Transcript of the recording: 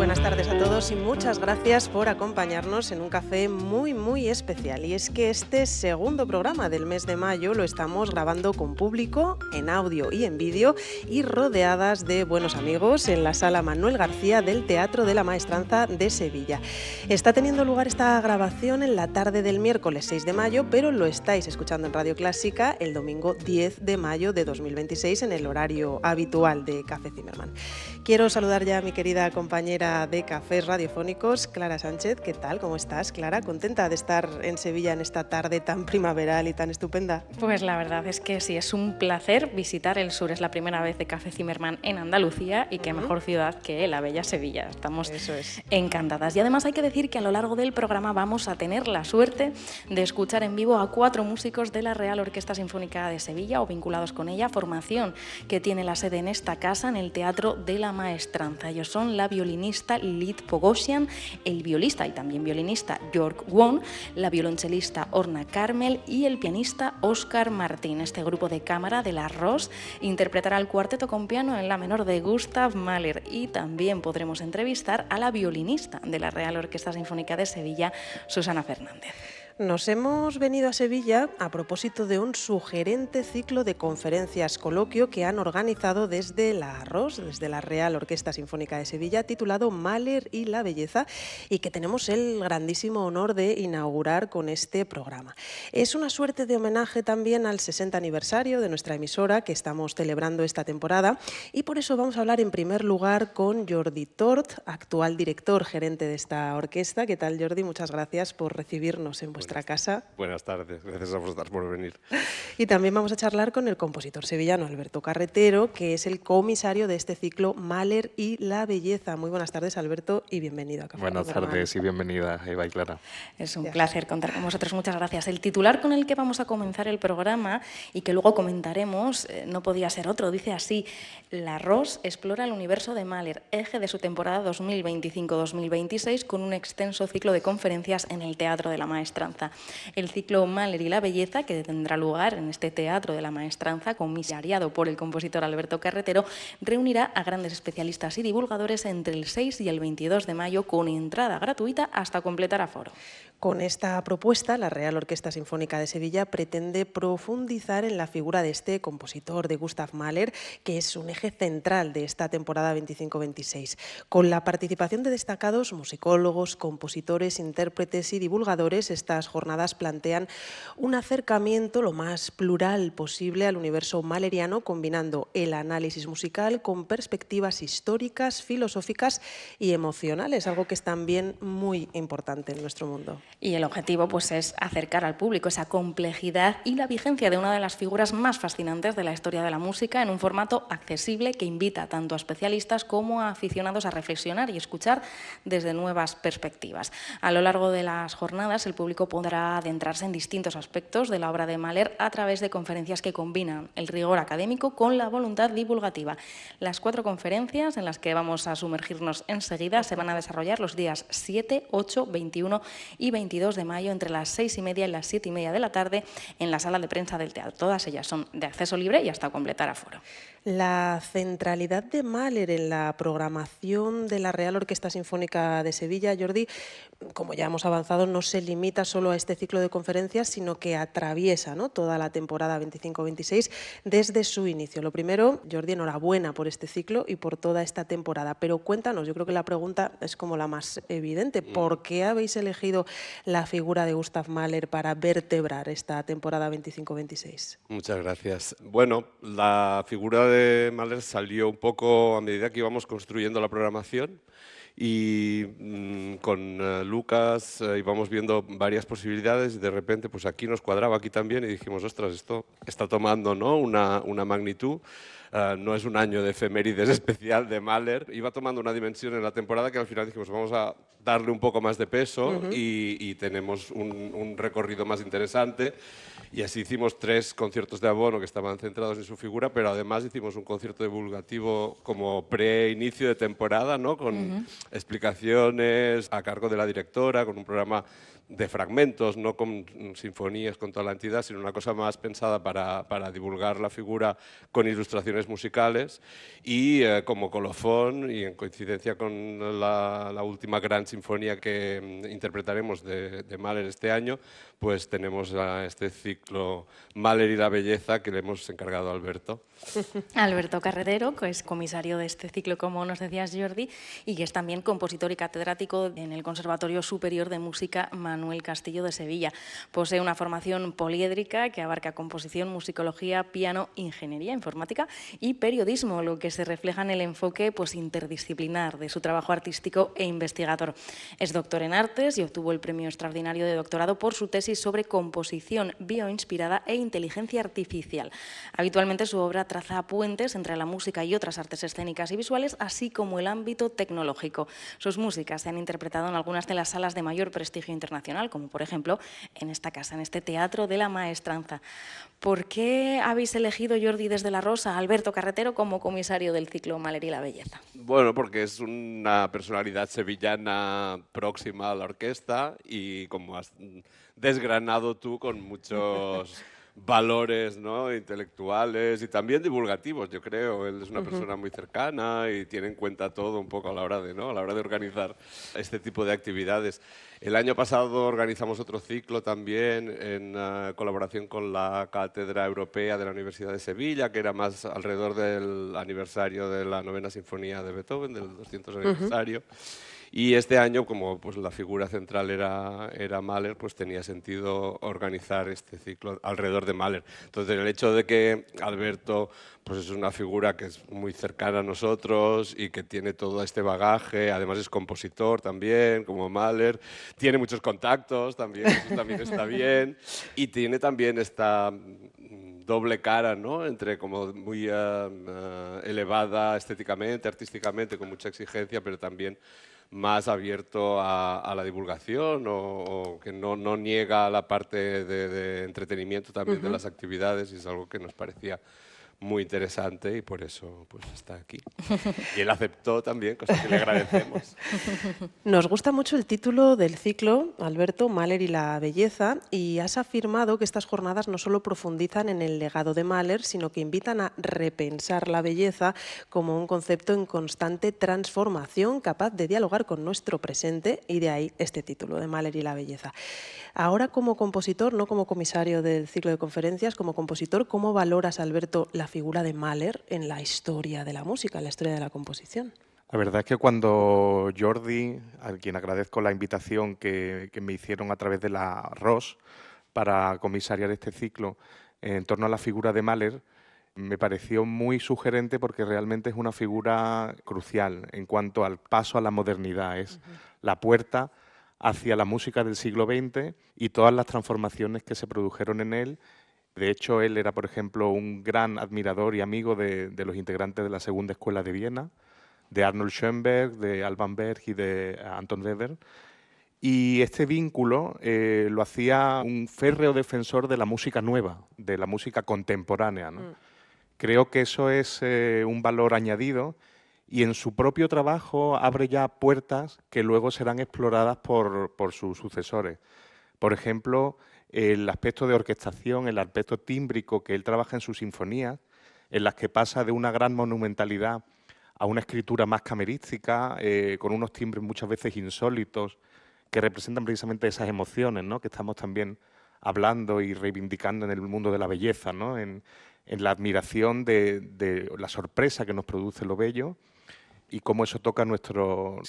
buenas tardes a todos y muchas gracias por acompañarnos en un café muy especial. Y es que este segundo programa del mes de mayo lo estamos grabando con público, en audio y en vídeo, y rodeadas de buenos amigos en la Sala Manuel García del Teatro de la Maestranza de Sevilla. Está teniendo lugar esta grabación en la tarde del miércoles 6 de mayo, pero lo estáis escuchando en Radio Clásica el domingo 10 de mayo de 2026 en el horario habitual de Café Zimmermann. Quiero saludar ya a mi querida compañera de cafés radiofónicos, Clara Sánchez. ¿Qué tal? ¿Cómo estás, Clara? ¿Contenta de estar en Sevilla en esta tarde tan primaveral y tan estupenda? Pues la verdad es que sí, es un placer visitar el sur. Es la primera vez de Café Zimmermann en Andalucía y qué mejor ciudad que la bella Sevilla. Estamos encantadas. Y además hay que decir que a lo largo del programa vamos a tener la suerte de escuchar en vivo a 4 músicos de la Real Orquesta Sinfónica de Sevilla o vinculados con ella, formación que tiene la sede en esta casa, en el Teatro de la Maestranza. Ellos son la violinista Lilith Pogosyan, el violista y también violinista Jörg Won, la violonchelista Orna Carmel y el pianista Óscar Martín. Este grupo de cámara de la ROS interpretará el cuarteto con piano en la menor de Gustav Mahler, y también podremos entrevistar a la violinista de la Real Orquesta Sinfónica de Sevilla, Susana Fernández. Nos hemos venido a Sevilla a propósito de un sugerente ciclo de conferencias coloquio que han organizado desde la ROS, desde la Real Orquesta Sinfónica de Sevilla, titulado Mahler y la Belleza, y que tenemos el grandísimo honor de inaugurar con este programa. Es una suerte de homenaje también al 60 aniversario de nuestra emisora que estamos celebrando esta temporada, y por eso vamos a hablar en primer lugar con Jordi Tort, actual director gerente de esta orquesta. ¿Qué tal, Jordi? Muchas gracias por recibirnos en vuestra casa. Buenas tardes, gracias a vosotros por venir. Y también vamos a charlar con el compositor sevillano Alberto Carretero, que es el comisario de este ciclo Mahler y la Belleza. Muy buenas tardes, Alberto, y bienvenido a Café Buenas tardes y bienvenida, Eva y Clara. Es un placer contar con vosotros, muchas gracias. El titular con el que vamos a comenzar el programa y que luego comentaremos no podía ser otro, dice así: la ROS explora el universo de Mahler, eje de su temporada 2025-2026, con un extenso ciclo de conferencias en el Teatro de la Maestranza. El ciclo Mahler y la Belleza, que tendrá lugar en este Teatro de la Maestranza, comisariado por el compositor Alberto Carretero, reunirá a grandes especialistas y divulgadores entre el 6 y el 22 de mayo con entrada gratuita hasta completar aforo. Con esta propuesta, la Real Orquesta Sinfónica de Sevilla pretende profundizar en la figura de este compositor, de Gustav Mahler, que es un eje central de esta temporada 25-26. Con la participación de destacados musicólogos, compositores, intérpretes y divulgadores, estas jornadas plantean un acercamiento lo más plural posible al universo mahleriano, combinando el análisis musical con perspectivas históricas, filosóficas y emocionales, algo que es también muy importante en nuestro mundo. Y el objetivo pues, es acercar al público esa complejidad y la vigencia de una de las figuras más fascinantes de la historia de la música en un formato accesible que invita tanto a especialistas como a aficionados a reflexionar y escuchar desde nuevas perspectivas. A lo largo de las jornadas, el público podrá adentrarse en distintos aspectos de la obra de Mahler a través de conferencias que combinan el rigor académico con la voluntad divulgativa. Las 4 conferencias en las que vamos a sumergirnos enseguida se van a desarrollar los días 7, 8, 21 y 22 de mayo entre las 6:30 y las 7:30 de la tarde en la sala de prensa del teatro. Todas ellas son de acceso libre y hasta completar aforo. La centralidad de Mahler en la programación de la Real Orquesta Sinfónica de Sevilla, Jordi, como ya hemos avanzado, no se limita solo a este ciclo de conferencias, sino que atraviesa, ¿no?, toda la temporada 25-26 desde su inicio. Lo primero, Jordi, enhorabuena por este ciclo y por toda esta temporada, pero cuéntanos, yo creo que la pregunta es como la más evidente: ¿por qué habéis elegido la figura de Gustav Mahler para vertebrar esta temporada 25-26? Muchas gracias. Bueno, la figura de Mahler salió un poco a medida que íbamos construyendo la programación y con Lucas íbamos viendo varias posibilidades y de repente pues aquí nos cuadraba, aquí también, y dijimos, ostras, esto está tomando, ¿no?, una magnitud. No es un año de efemérides especial de Mahler, iba tomando una dimensión en la temporada que al final dijimos, vamos a darle un poco más de peso y tenemos un recorrido más interesante. Y así hicimos 3 conciertos de abono que estaban centrados en su figura, pero además hicimos un concierto divulgativo como pre-inicio de temporada, ¿no?, con explicaciones a cargo de la directora, con un programa de fragmentos, no con sinfonías con toda la entidad, sino una cosa más pensada para divulgar la figura con ilustraciones directores musicales y como colofón, y en coincidencia con la última gran sinfonía que interpretaremos de Mahler este año, pues tenemos este ciclo Mahler y la belleza que le hemos encargado a Alberto. Alberto Carretero, que es comisario de este ciclo, como nos decías, Jordi, y que es también compositor y catedrático en el Conservatorio Superior de Música Manuel Castillo de Sevilla. Posee una formación poliédrica que abarca composición, musicología, piano, ingeniería informática y periodismo, lo que se refleja en el enfoque interdisciplinar de su trabajo artístico e investigador. Es doctor en artes y obtuvo el premio extraordinario de doctorado por su tesis sobre composición bioinspirada e inteligencia artificial. Habitualmente su obra traza puentes entre la música y otras artes escénicas y visuales, así como el ámbito tecnológico. Sus músicas se han interpretado en algunas de las salas de mayor prestigio internacional, como por ejemplo en esta casa, en este Teatro de la Maestranza. ¿Por qué habéis elegido, Jordi, desde La Rosa, a Alberto Carretero como comisario del ciclo Mahler y la belleza? Bueno, porque es una personalidad sevillana próxima a la orquesta y como has desgranado tú con muchos valores, ¿no?, intelectuales y también divulgativos, yo creo. Él es una persona muy cercana y tiene en cuenta todo un poco a la hora de, ¿no?, a la hora de organizar este tipo de actividades. El año pasado organizamos otro ciclo también en colaboración con la Cátedra Europea de la Universidad de Sevilla, que era más alrededor del aniversario de la 9ª Sinfonía de Beethoven, del 200 aniversario. Y este año, como pues, la figura central era Mahler, pues tenía sentido organizar este ciclo alrededor de Mahler. Entonces, el hecho de que Alberto pues, es una figura que es muy cercana a nosotros y que tiene todo este bagaje, además es compositor también, como Mahler, tiene muchos contactos también, eso también está bien, y tiene también esta doble cara, ¿no?, entre como muy elevada estéticamente, artísticamente, con mucha exigencia, pero también más abierto a la divulgación o que no niega la parte de entretenimiento también de las actividades, y es algo que nos parecía muy interesante y por eso pues está aquí. Y él aceptó también, cosa que le agradecemos. Nos gusta mucho el título del ciclo, Alberto, Mahler y la belleza, y has afirmado que estas jornadas no solo profundizan en el legado de Mahler, sino que invitan a repensar la belleza como un concepto en constante transformación, capaz de dialogar con nuestro presente, y de ahí este título de Mahler y la belleza. Ahora, como compositor, no como comisario del ciclo de conferencias, como compositor, ¿cómo valoras, Alberto, la figura de Mahler en la historia de la música, en la historia de la composición? La verdad es que cuando Jordi, a quien agradezco la invitación que me hicieron a través de la ROS para comisariar este ciclo en torno a la figura de Mahler, me pareció muy sugerente porque realmente es una figura crucial en cuanto al paso a la modernidad. Es la puerta hacia la música del siglo XX y todas las transformaciones que se produjeron en él. De hecho, él era, por ejemplo, un gran admirador y amigo de los integrantes de la Segunda Escuela de Viena, de Arnold Schoenberg, de Alban Berg y de Anton Weber. Y este vínculo lo hacía un férreo defensor de la música nueva, de la música contemporánea, ¿no? Creo que eso es un valor añadido y en su propio trabajo abre ya puertas que luego serán exploradas por sus sucesores. Por ejemplo, el aspecto de orquestación, el aspecto tímbrico que él trabaja en sus sinfonías, en las que pasa de una gran monumentalidad a una escritura más camerística, con unos timbres muchas veces insólitos, que representan precisamente esas emociones, ¿no?, que estamos también hablando y reivindicando en el mundo de la belleza, ¿no?, en la admiración de la sorpresa que nos produce lo bello y cómo eso toca nuestro